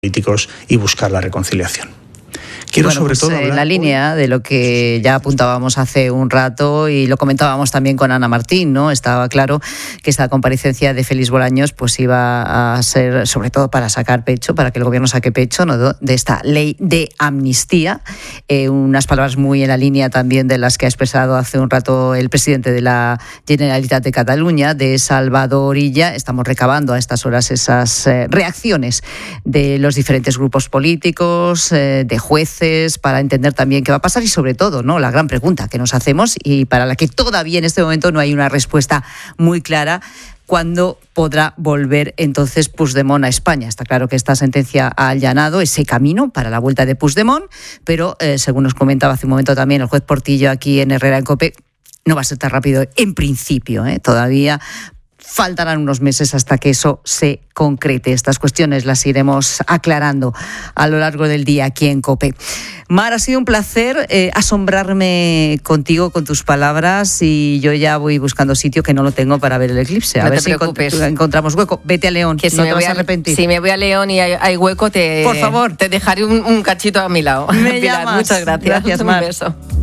políticos y buscar la reconciliación. Quiero sobre todo hablar la línea de lo que ya apuntábamos hace un rato y lo comentábamos también con Ana Martín, ¿no? Estaba claro que esta comparecencia de Félix Bolaños pues iba a ser sobre todo para sacar pecho, para que el gobierno saque pecho, ¿no?, de esta ley de amnistía. Unas palabras muy en la línea también de las que ha expresado hace un rato el presidente de la Generalitat de Cataluña, de Salvador Illa. Estamos recabando a estas horas esas reacciones de los diferentes grupos políticos, de jueces, para entender también qué va a pasar y sobre todo, ¿no?, la gran pregunta que nos hacemos y para la que todavía en este momento no hay una respuesta muy clara: ¿cuándo podrá volver entonces Puigdemont a España? Está claro que esta sentencia ha allanado ese camino para la vuelta de Puigdemont, pero según nos comentaba hace un momento también el juez Portillo aquí en Herrera en COPE, no va a ser tan rápido en principio, todavía faltarán unos meses hasta que eso se concrete. Estas cuestiones las iremos aclarando a lo largo del día aquí en COPE. Mar, ha sido un placer asombrarme contigo, con tus palabras, y yo ya voy buscando sitio que no lo tengo para ver el eclipse. A ver si encontramos hueco. Vete a León, que no te vas a arrepentir. Si me voy a León y hay hueco, por favor, te dejaré un cachito a mi lado. Me llamas. Muchas gracias. Gracias, Mar. Un beso.